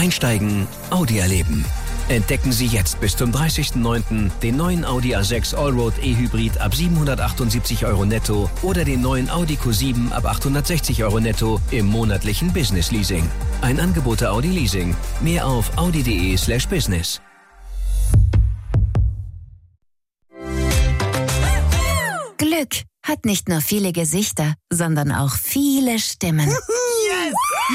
Einsteigen, Audi erleben. Entdecken Sie jetzt bis zum 30.09. den neuen Audi A6 Allroad E-Hybrid ab 778 € netto oder den neuen Audi Q7 ab 860 € netto im monatlichen Business-Leasing. Ein Angebot der Audi Leasing. Mehr auf audi.de/business. Glück hat nicht nur viele Gesichter, sondern auch viele Stimmen. Yes!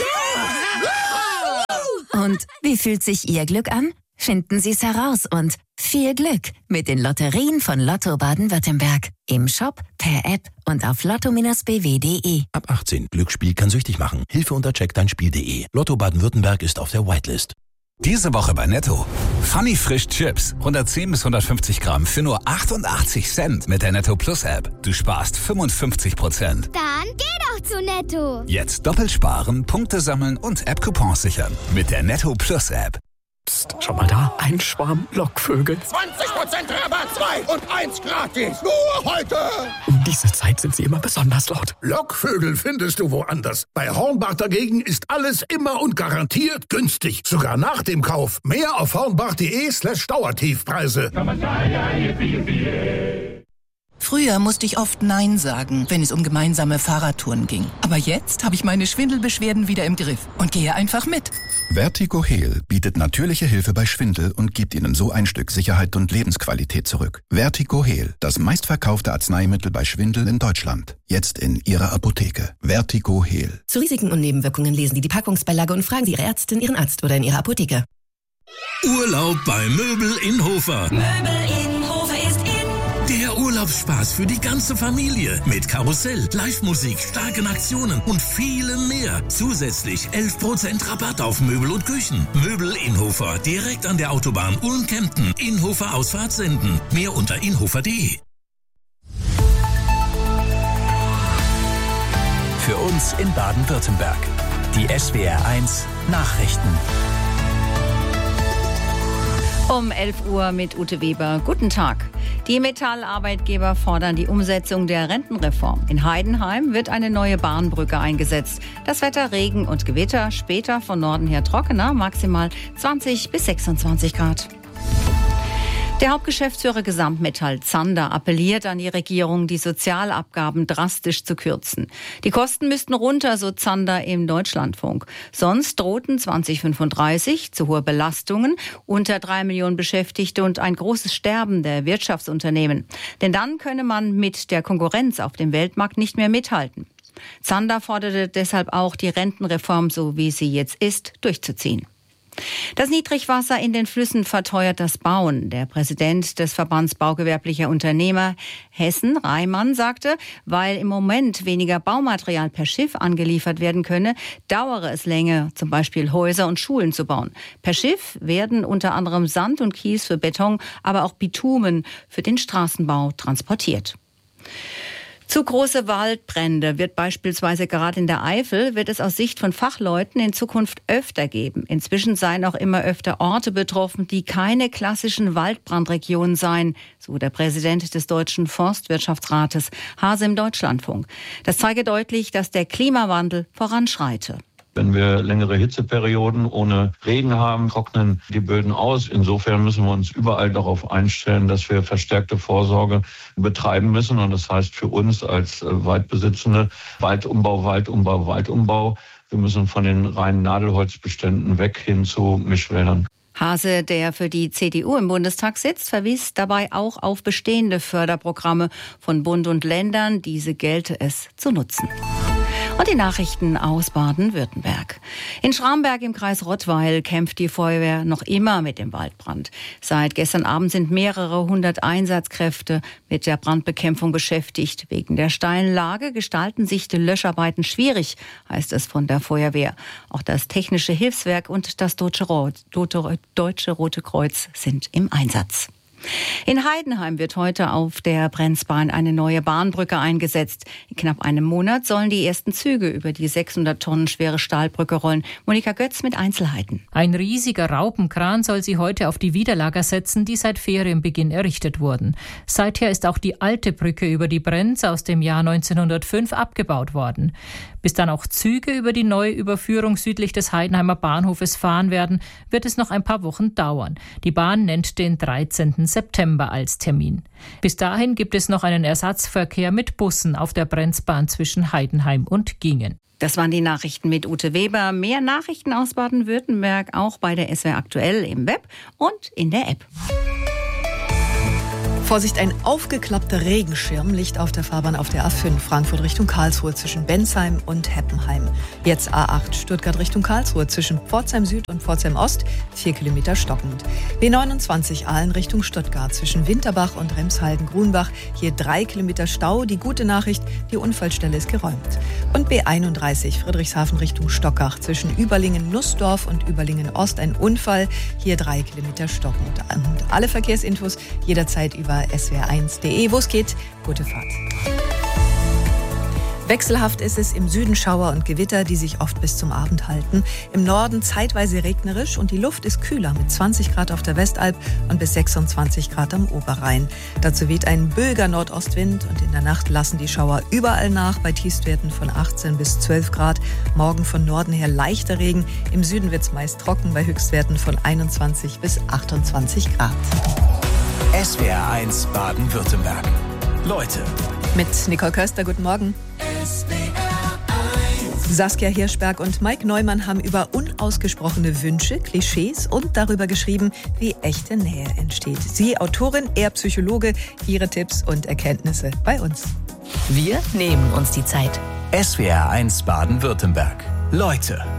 Yeah! Und wie fühlt sich Ihr Glück an? Finden Sie es heraus und viel Glück mit den Lotterien von Lotto Baden-Württemberg. Im Shop, per App und auf lotto-bw.de. Ab 18. Glücksspiel kann süchtig machen. Hilfe unter checkdeinspiel.de. Lotto Baden-Württemberg ist auf der Whitelist. Diese Woche bei Netto. Funny Frisch Chips. 110 bis 150 Gramm für nur 88 Cent mit der Netto Plus App. Du sparst 55%. Dann geh doch zu Netto. Jetzt doppelt sparen, Punkte sammeln und App-Coupons sichern. Mit der Netto Plus App. Psst, schau mal da. Ein Schwarm Lockvögel. 20% Rabatt, 2 und 1 gratis. Nur heute. Um diese Zeit sind sie immer besonders laut. Lockvögel findest du woanders. Bei Hornbach dagegen ist alles immer und garantiert günstig. Sogar nach dem Kauf. Mehr auf hornbach.de/Dauertiefpreise. Früher musste ich oft Nein sagen, wenn es um gemeinsame Fahrradtouren ging. Aber jetzt habe ich meine Schwindelbeschwerden wieder im Griff und gehe einfach mit. Vertigo Heal bietet natürliche Hilfe bei Schwindel und gibt Ihnen so ein Stück Sicherheit und Lebensqualität zurück. Vertigo Heal, das meistverkaufte Arzneimittel bei Schwindel in Deutschland. Jetzt in Ihrer Apotheke. Vertigo Heal. Zu Risiken und Nebenwirkungen lesen Sie die Packungsbeilage und fragen Sie Ihre Ärztin, Ihren Arzt oder in Ihrer Apotheke. Urlaub bei Möbel in Hofer. Möbel in Hofer ist in. Der Urlaubsspaß für die ganze Familie. Mit Karussell, Live-Musik, starken Aktionen und vielem mehr. Zusätzlich 11% Rabatt auf Möbel und Küchen. Möbel in Hofer, direkt an der Autobahn Ulm-Kempten. Inhofer Ausfahrt senden. Mehr unter inhofer.de. Für uns in Baden-Württemberg. Die SWR1 Nachrichten. Um 11 Uhr mit Ute Weber. Guten Tag. Die Metallarbeitgeber fordern die Umsetzung der Rentenreform. In Heidenheim wird eine neue Bahnbrücke eingesetzt. Das Wetter, Regen und Gewitter, später von Norden her trockener, maximal 20 bis 26 Grad. Der Hauptgeschäftsführer Gesamtmetall Zander appelliert an die Regierung, die Sozialabgaben drastisch zu kürzen. Die Kosten müssten runter, so Zander im Deutschlandfunk. Sonst drohten 2035 zu hohe Belastungen, unter 3 Millionen Beschäftigte und ein großes Sterben der Wirtschaftsunternehmen. Denn dann könne man mit der Konkurrenz auf dem Weltmarkt nicht mehr mithalten. Zander forderte deshalb auch, die Rentenreform, so wie sie jetzt ist, durchzuziehen. Das Niedrigwasser in den Flüssen verteuert das Bauen. Der Präsident des Verbands baugewerblicher Unternehmer Hessen, Reimann, sagte, weil im Moment weniger Baumaterial per Schiff angeliefert werden könne, dauere es länger, zum Beispiel Häuser und Schulen zu bauen. Per Schiff werden unter anderem Sand und Kies für Beton, aber auch Bitumen für den Straßenbau transportiert. Zu große Waldbrände wird beispielsweise gerade in der Eifel, wird es aus Sicht von Fachleuten in Zukunft öfter geben. Inzwischen seien auch immer öfter Orte betroffen, die keine klassischen Waldbrandregionen seien, so der Präsident des Deutschen Forstwirtschaftsrates, Hase im Deutschlandfunk. Das zeige deutlich, dass der Klimawandel voranschreite. Wenn wir längere Hitzeperioden ohne Regen haben, trocknen die Böden aus. Insofern müssen wir uns überall darauf einstellen, dass wir verstärkte Vorsorge betreiben müssen. Und das heißt für uns als Waldbesitzende Waldumbau. Wir müssen von den reinen Nadelholzbeständen weg hin zu Mischwäldern. Hase, der für die CDU im Bundestag sitzt, verwies dabei auch auf bestehende Förderprogramme von Bund und Ländern. Diese gelte es zu nutzen. Und die Nachrichten aus Baden-Württemberg. In Schramberg im Kreis Rottweil kämpft die Feuerwehr noch immer mit dem Waldbrand. Seit gestern Abend sind mehrere hundert Einsatzkräfte mit der Brandbekämpfung beschäftigt. Wegen der steilen Lage gestalten sich die Löscharbeiten schwierig, heißt es von der Feuerwehr. Auch das Technische Hilfswerk und das Deutsche Rote Kreuz sind im Einsatz. In Heidenheim wird heute auf der Brenzbahn eine neue Bahnbrücke eingesetzt. In knapp einem Monat sollen die ersten Züge über die 600 Tonnen schwere Stahlbrücke rollen. Monika Götz mit Einzelheiten. Ein riesiger Raupenkran soll sie heute auf die Widerlager setzen, die seit Ferienbeginn errichtet wurden. Seither ist auch die alte Brücke über die Brenz aus dem Jahr 1905 abgebaut worden. Bis dann auch Züge über die neue Überführung südlich des Heidenheimer Bahnhofes fahren werden, wird es noch ein paar Wochen dauern. Die Bahn nennt den 13. September als Termin. Bis dahin gibt es noch einen Ersatzverkehr mit Bussen auf der Brenzbahn zwischen Heidenheim und Gingen. Das waren die Nachrichten mit Ute Weber. Mehr Nachrichten aus Baden-Württemberg auch bei der SWR Aktuell im Web und in der App. Vorsicht, ein aufgeklappter Regenschirm liegt auf der Fahrbahn auf der A5 Frankfurt Richtung Karlsruhe zwischen Bensheim und Heppenheim. Jetzt A8 Stuttgart Richtung Karlsruhe zwischen Pforzheim Süd und Pforzheim Ost 4 Kilometer stockend. B29 Aalen Richtung Stuttgart zwischen Winterbach und Remshalden-Grunbach hier 3 Kilometer Stau. Die gute Nachricht, die Unfallstelle ist geräumt. Und B31 Friedrichshafen Richtung Stockach zwischen Überlingen-Nussdorf und Überlingen-Ost ein Unfall, hier 3 Kilometer stockend. Und alle Verkehrsinfos jederzeit über swr1.de. Wo es geht, gute Fahrt. Wechselhaft ist es im Süden Schauer und Gewitter, die sich oft bis zum Abend halten. Im Norden zeitweise regnerisch und die Luft ist kühler mit 20 Grad auf der Westalb und bis 26 Grad am Oberrhein. Dazu weht ein böiger Nordostwind und in der Nacht lassen die Schauer überall nach bei Tiefstwerten von 18 bis 12 Grad. Morgen von Norden her leichter Regen. Im Süden wird es meist trocken bei Höchstwerten von 21 bis 28 Grad. SWR1 Baden-Württemberg. Leute. Mit Nicole Köster, guten Morgen. Saskia Hirschberg und Mike Neumann haben über unausgesprochene Wünsche, Klischees und darüber geschrieben, wie echte Nähe entsteht. Sie, Autorin, er Psychologe, ihre Tipps und Erkenntnisse bei uns. Wir nehmen uns die Zeit. SWR1 Baden-Württemberg. Leute.